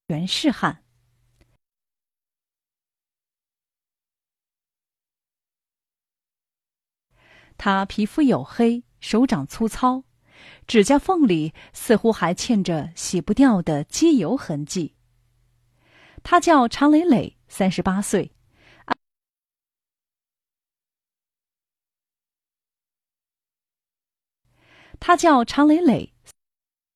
袁世汉。他皮肤黝黑，手掌粗糙，指甲缝里似乎还嵌着洗不掉的机油痕迹。他叫常磊磊，38岁。他叫常磊磊